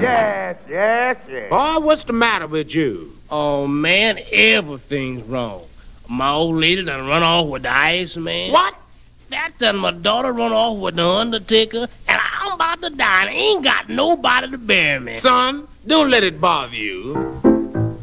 Yes, yes, yes. Boy, what's the matter with you? Oh, man, everything's wrong. My old lady done run off with the Iceman. What? That done my daughter run off with the Undertaker, and I'm about to die and ain't got nobody to bury me. Son, don't let it bother you.